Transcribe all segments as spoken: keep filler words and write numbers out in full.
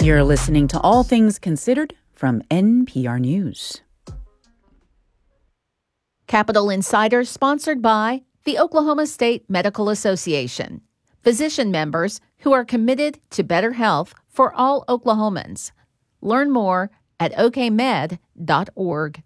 You're listening to All Things Considered from N P R News. Capitol Insider sponsored by the Oklahoma State Medical Association, physician members who are committed to better health for all Oklahomans. Learn more at o k med dot org.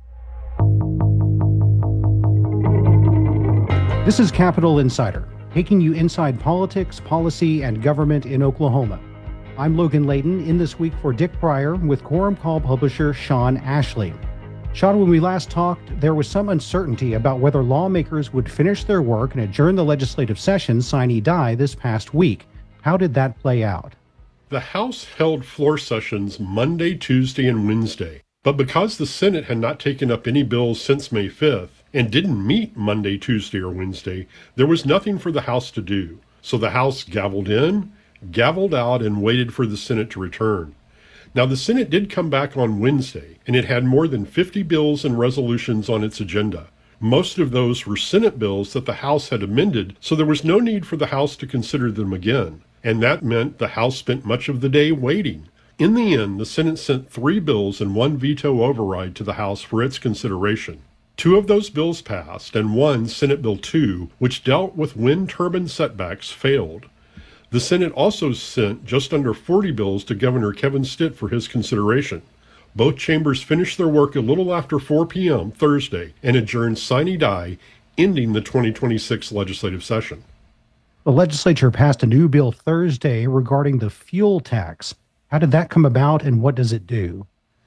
This is Capitol Insider, taking you inside politics, policy, and government in Oklahoma. I'm Logan Layton, in this week for Dick Pryor with Quorum Call publisher Sean Ashley. Sean, when we last talked, there was some uncertainty about whether lawmakers would finish their work and adjourn the legislative session sine die this past week. How did that play out? The House held floor sessions Monday, Tuesday, and Wednesday, but because the Senate had not taken up any bills since May fifth and didn't meet Monday, Tuesday, or Wednesday, there was nothing for the House to do. So the House gavelled in, gavelled out, and waited for the Senate to return. Now, the Senate did come back on Wednesday, and it had more than fifty bills and resolutions on its agenda. Most of those were Senate bills that the House had amended, so there was no need for the House to consider them again. And that meant the House spent much of the day waiting. In the end, the Senate sent three bills and one veto override to the House for its consideration. Two of those bills passed, and one, Senate Bill two, which dealt with wind turbine setbacks, failed. The Senate also sent just under forty bills to Governor Kevin Stitt for his consideration. Both chambers finished their work a little after four p.m. Thursday and adjourned sine die, ending the twenty twenty-six legislative session. The legislature passed a new bill Thursday regarding the fuel tax. How did that come about, and what does it do?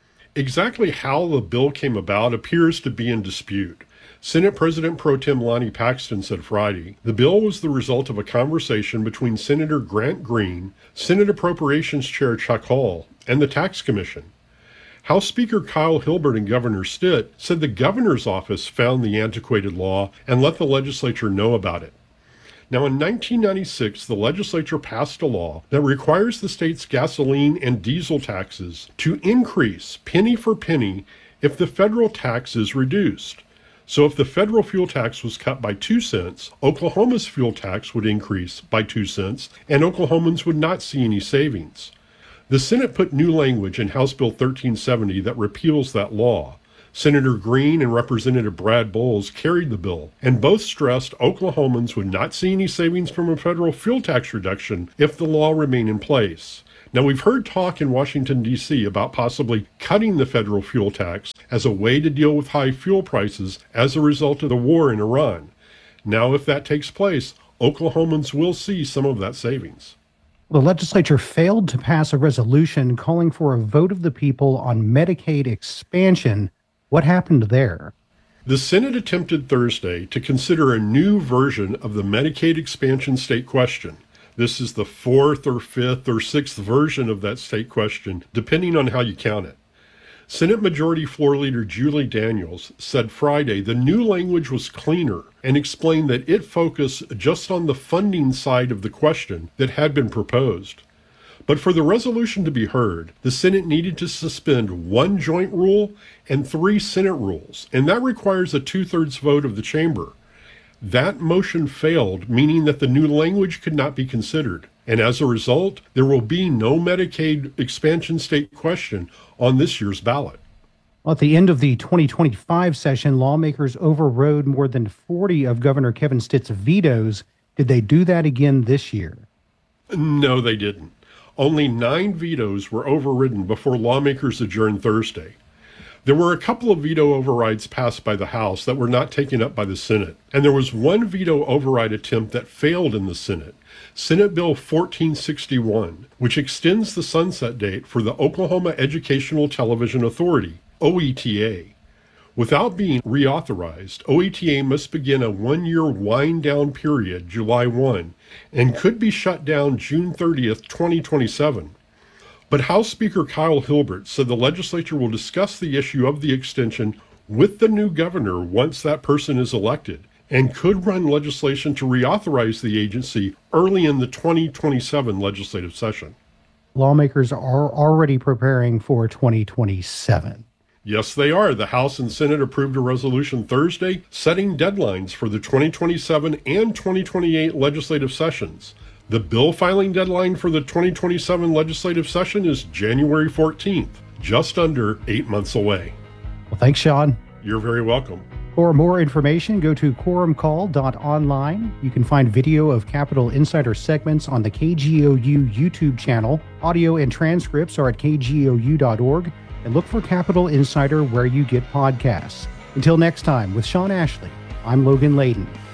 Exactly how the bill came about appears to be in dispute. Senate President Pro Tem Lonnie Paxton said Friday the bill was the result of a conversation between Senator Grant Green, Senate Appropriations Chair Chuck Hall, and the Tax Commission. House Speaker Kyle Hilbert and Governor Stitt said the governor's office found the antiquated law and let the legislature know about it. Now, in nineteen ninety-six, the legislature passed a law that requires the state's gasoline and diesel taxes to increase penny for penny if the federal tax is reduced. So if the federal fuel tax was cut by two cents, Oklahoma's fuel tax would increase by two cents, and Oklahomans would not see any savings. The Senate put new language in House Bill thirteen seventy that repeals that law. Senator Green and Representative Brad Bowles carried the bill, and both stressed Oklahomans would not see any savings from a federal fuel tax reduction if the law remained in place. Now, we've heard talk in Washington, D C about possibly cutting the federal fuel tax as a way to deal with high fuel prices as a result of the war in Iran. Now, if that takes place, Oklahomans will see some of that savings. The legislature failed to pass a resolution calling for a vote of the people on Medicaid expansion. What happened there? The Senate attempted Thursday to consider a new version of the Medicaid expansion state question. This is the fourth or fifth or sixth version of that state question, depending on how you count it. Senate Majority Floor Leader Julie Daniels said Friday the new language was cleaner and explained that it focused just on the funding side of the question that had been proposed. But for the resolution to be heard, the Senate needed to suspend one joint rule and three Senate rules, and that requires a two-thirds vote of the chamber. That motion failed, meaning that the new language could not be considered. And as a result, there will be no Medicaid expansion state question on this year's ballot. At the end of the twenty twenty-five session, lawmakers overrode more than forty of Governor Kevin Stitt's vetoes. Did they do that again this year? No, they didn't. Only nine vetoes were overridden before lawmakers adjourned Thursday. There were a couple of veto overrides passed by the House that were not taken up by the Senate, and there was one veto override attempt that failed in the Senate, Senate Bill fourteen sixty-one, which extends the sunset date for the Oklahoma Educational Television Authority, O E T A. Without being reauthorized, O E T A must begin a one-year wind-down period July first and could be shut down June thirtieth, twenty twenty-seven. But House Speaker Kyle Hilbert said the legislature will discuss the issue of the extension with the new governor once that person is elected, and could run legislation to reauthorize the agency early in the twenty twenty-seven legislative session. Lawmakers are already preparing for twenty twenty-seven. Yes, they are. The House and Senate approved a resolution Thursday setting deadlines for the twenty twenty-seven and twenty twenty-eight legislative sessions. The bill filing deadline for the twenty twenty-seven legislative session is January fourteenth, just under eight months away. Well, thanks, Sean. You're very welcome. For more information, go to quorum call dot online. You can find video of Capitol Insider segments on the K G O U YouTube channel. Audio and transcripts are at K G O U dot org. And look for Capitol Insider where you get podcasts. Until next time, with Sean Ashley, I'm Logan Layden.